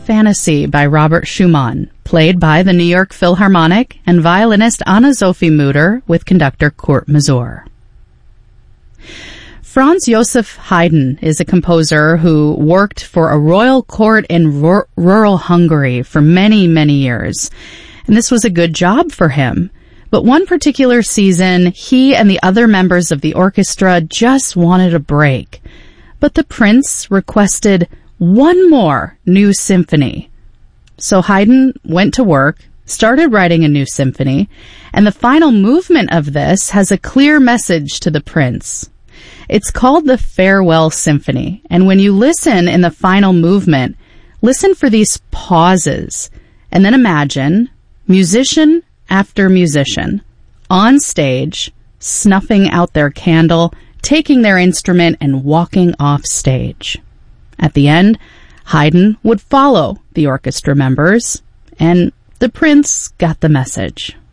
Fantasy by Robert Schumann, played by the New York Philharmonic and violinist Anna-Sophie Mutter with conductor Kurt Masur. Franz Joseph Haydn is a composer who worked for a royal court in rural Hungary for many, many years. And this was a good job for him. But one particular season, he and the other members of the orchestra just wanted a break. But the prince requested one more new symphony. So Haydn went to work, started writing a new symphony, and the final movement of this has a clear message to the prince. It's called the Farewell Symphony, and when you listen in the final movement, listen for these pauses, and then imagine musician after musician on stage, snuffing out their candle, taking their instrument, and walking off stage. At the end, Haydn would follow the orchestra members, and the prince got the message.